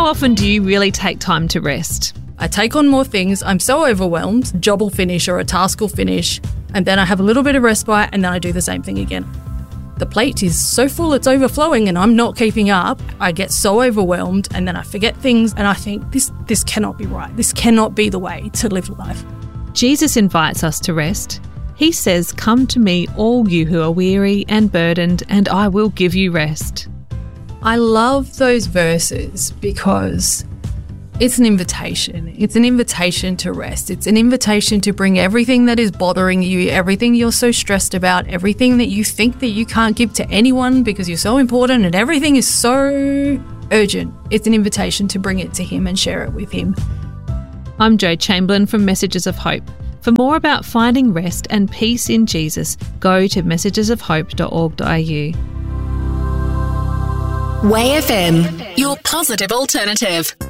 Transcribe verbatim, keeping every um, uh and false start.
How often do you really take time to rest? I take on more things. I'm so overwhelmed. A job will finish or a task will finish, and then I have a little bit of respite, and then I do the same thing again. The plate is so full it's overflowing and I'm not keeping up. I get so overwhelmed, and then I forget things, and I think this this cannot be right. This cannot be the way to live life. Jesus invites us to rest. He says, "Come to me, all you who are weary and burdened, and I will give you rest." I love those verses because it's an invitation. It's an invitation to rest. It's an invitation to bring everything that is bothering you, everything you're so stressed about, everything that you think that you can't give to anyone because you're so important and everything is so urgent. It's an invitation to bring it to him and share it with him. I'm Jo Chamberlain from Messages of Hope. For more about finding rest and peace in Jesus, go to messages of hope dot org dot a u. Way F M, your positive alternative.